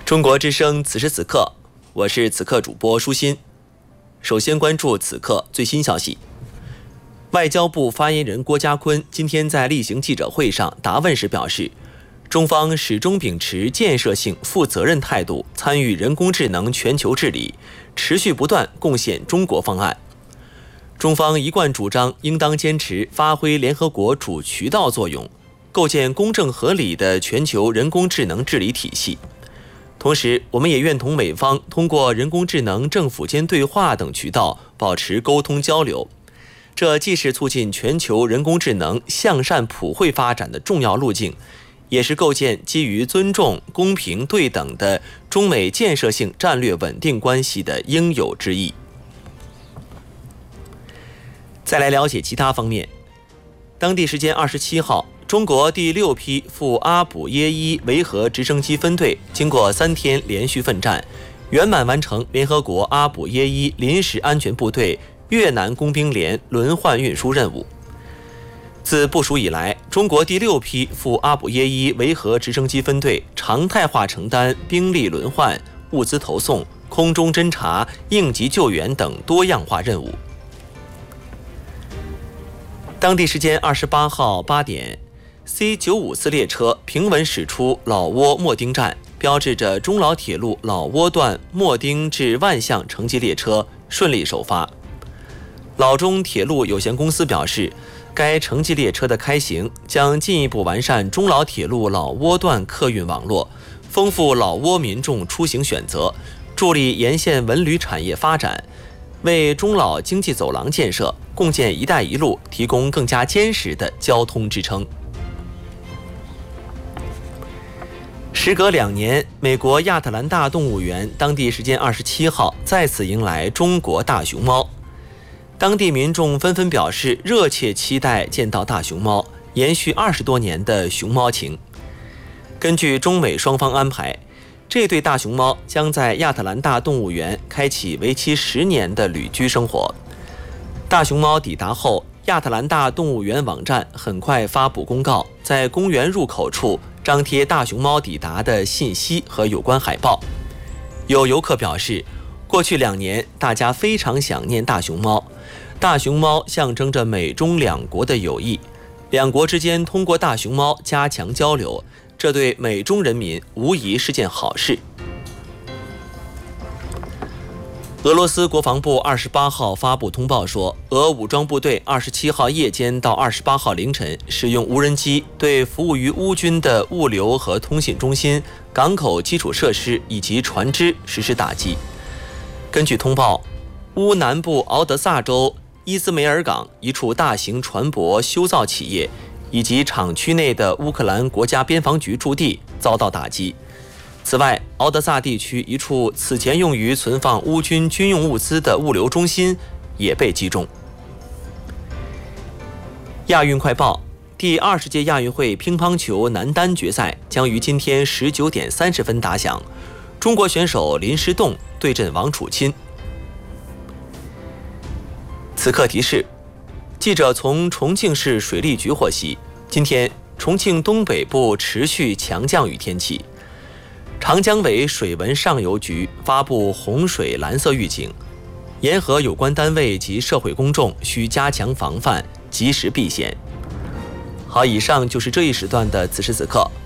中国之声此时此刻，我是此刻主播舒心。首先关注此刻最新消息。外交部发言人郭家坤今天在例行记者会上答问时表示，中方始终秉持建设性、负责任态度，参与人工智能全球治理，持续不断贡献中国方案。中方一贯主张应当坚持发挥联合国主渠道作用，构建公正合理的全球人工智能治理体系。同时，我们也愿同美方通过人工智能政府间对话等渠道保持沟通交流，这既是促进全球人工智能向善普惠发展的重要路径，也是构建基于尊重、公平、对等的中美建设性战略稳定关系的应有之义。再来了解其他方面。当地时间27号，中国第6批赴阿卜耶伊维和直升机分队经过3天连续奋战，圆满完成联合国阿卜耶伊临时安全部队越南工兵连轮换运输任务。自部署以来，中国第6批赴阿卜耶伊维和直升机分队常态化承担兵力轮换、物资投送、空中侦察、应急救援等多样化任务。当地时间28号8点，C954列车平稳驶出老挝莫丁站，标志着中老铁路老挝段莫丁至万象城际列车顺利首发。老中铁路有限公司表示，该城际列车的开行将进一步完善中老铁路老挝段客运网络，丰富老挝民众出行选择，助力沿线文旅产业发展，为中老经济走廊建设、共建“一带一路”提供更加坚实的交通支撑。时隔2年，美国亚特兰大动物园当地时间27号再次迎来中国大熊猫，当地民众纷纷表示热切期待见到大熊猫，延续20多年的熊猫情。根据中美双方安排，这对大熊猫将在亚特兰大动物园开启为期10年的旅居生活。大熊猫抵达后，亚特兰大动物园网站很快发布公告，在公园入口处张贴大熊猫抵达的信息和有关海报。有游客表示，过去2年大家非常想念大熊猫，大熊猫象征着美中两国的友谊，两国之间通过大熊猫加强交流，这对美中人民无疑是件好事。俄罗斯国防部28号发布通报说，俄武装部队27号夜间到28号凌晨使用无人机对服务于乌军的物流和通信中心、港口基础设施以及船只实施打击。根据通报，乌南部敖德萨州伊兹梅尔港一处大型船舶修造企业以及厂区内的乌克兰国家边防局驻地遭到打击。此外，敖德萨地区一处此前用于存放乌军军用物资的物流中心也被击中。亚运快报：第20届亚运会乒乓球男单决赛将于今天19点30分打响，中国选手林诗栋对阵王楚钦。此刻提示：记者从重庆市水利局获悉，今天重庆东北部持续强降雨天气。长江尾水文上游局发布洪水蓝色预警，沿河有关单位及社会公众需加强防范，及时避险。好，以上就是这一时段的此时此刻，